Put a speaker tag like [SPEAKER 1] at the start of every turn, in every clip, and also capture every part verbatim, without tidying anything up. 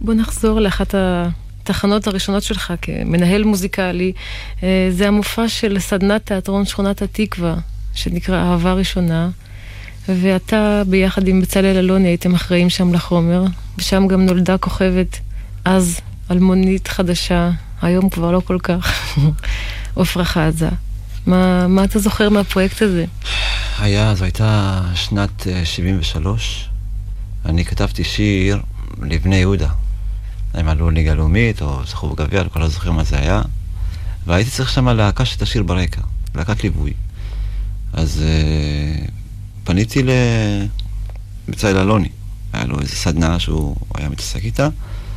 [SPEAKER 1] בוא נחזור לאחת התחנות הראשונות שלך כמנהל מוזיקלי. זה המופע של סדנת תיאטרון שכונת התקווה, שנקרא אהבה ראשונה, ואתה ביחד עם בצלאל אלוני הייתם אחראים שם לחומר, ושם גם נולדה כוכבת אז אלמונית חדשה, היום כבר לא כל כך, עופרה חזה. מה, מה אתה זוכר מהפרויקט הזה?
[SPEAKER 2] היה, זו הייתה שנת שבעים ושלוש. אני כתבתי שיר לבני יהודה. הם עלו ליגה לאומית, או זכו בגביע, אני כבר לא זוכר מה זה היה. והייתי צריך שם להקה שתשיר ברקע, להקת ליווי. אז uh, פניתי לבצלאל אלוני. היה לו איזו סדנה שהוא היה מתעסק איתה,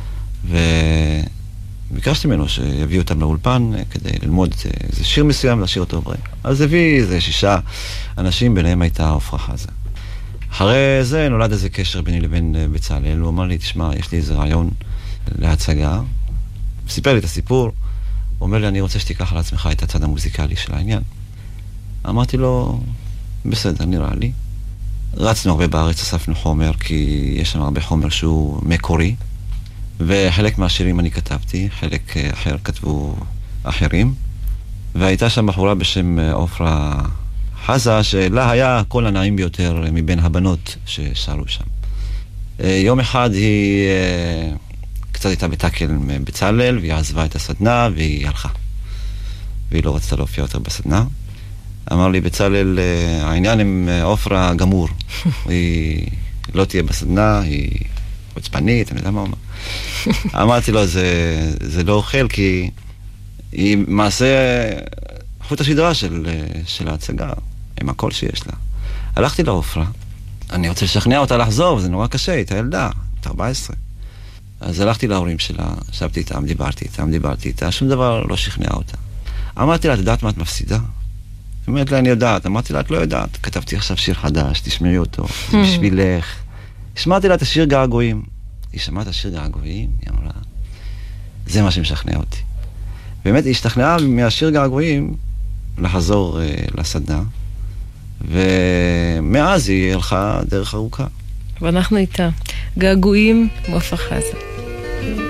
[SPEAKER 2] וביקשתי ממנו שיביא אותם לאולפן כדי ללמוד איזה שיר מסוים, לשיר אותו ברקע. אז הביא איזה שישה אנשים, ביניהם הייתה עופרה חזה. אחרי זה נולד איזה קשר ביני לבין בצלאל, הוא אמר לי, תשמע, יש לי איזה רעיון להצגה. סיפר לי את הסיפור, הוא אומר לי, אני רוצה שתיקח על עצמך את הצד המוזיקלי של העניין. אמרתי לו, בסדר, נראה לי. רצנו הרבה בארץ, אספנו חומר, כי יש שם הרבה חומר שהוא מקורי, וחלק מהשירים אני כתבתי, חלק אחר כתבו אחרים, והייתה שם בחורה בשם עופרה חזה, שלה היה הקול הנעים ביותר מבין הבנות ששרו שם. יום אחד היא קצת הייתה בתקל בצלאל, והיא עזבה את הסדנה והיא הלכה. והיא לא רצתה להופיע יותר בסדנה. אמר לי בצלאל, העניין עם עופרה גמור. היא לא תהיה בסדנה, היא עצבנית, אני יודע מה אומר. אמרתי לו, זה, זה לא אוכל, כי היא מעשה חוט השדרה של, של ההצגה, עם הכל שיש לה. הלכתי לעופרה, אני רוצה לשכנע אותה לחזור, זה נורא קשה, הייתה ילדה, בת ארבע עשרה. אז הלכתי להורים שלה, שבתי איתם, דיברתי איתם, דיברתי איתה, שום דבר לא שכנע אותה. אמרתי לה, את יודעת מה את מפסידה? היא אומרת לה, אני יודעת. אמרתי לה, את לא יודעת. כתבתי עכשיו שיר חדש, תשמעי אותו, זה בשבילך. שמעתי לה את השיר געגועים. היא שמעה את השיר געגועים, היא אמרה, זה מה שמשכנע אותי. באמת, היא השתכנעה מהשיר געגועים לחזור uh, לסדנה, ומאז היא הלכה דרך ארוכה.
[SPEAKER 1] ואנחנו איתה. געגועים, עופרה חזה.